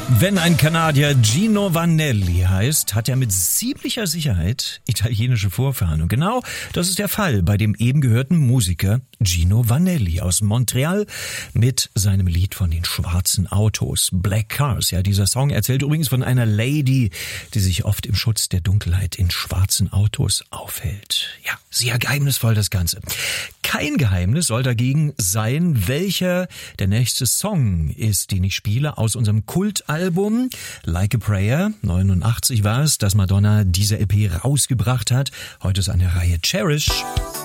Wenn ein Kanadier Gino Vanelli heißt, hat er mit ziemlicher Sicherheit italienische Vorfahren. Und genau das ist der Fall bei dem eben gehörten Musiker Gino Vanelli aus Montreal mit seinem Lied von den schwarzen Autos, Black Cars. Ja, dieser Song erzählt übrigens von einer Lady, die sich oft im Schutz der Dunkelheit in schwarzen Autos aufhält. Ja, sehr geheimnisvoll das Ganze. Kein Geheimnis soll dagegen sein, welcher der nächste Song ist, den ich spiele aus unserem Kultalbum Like a Prayer. 89 war es, dass Madonna diese LP rausgebracht hat. Heute ist an der Reihe Cherish.